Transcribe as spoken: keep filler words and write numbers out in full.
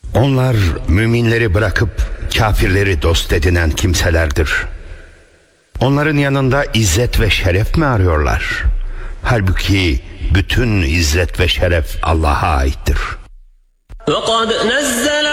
Onlar müminleri bırakıp kafirleri dost edinen kimselerdir. Onların yanında izzet ve şeref mi arıyorlar? Halbuki bütün izzet ve şeref Allah'a aittir.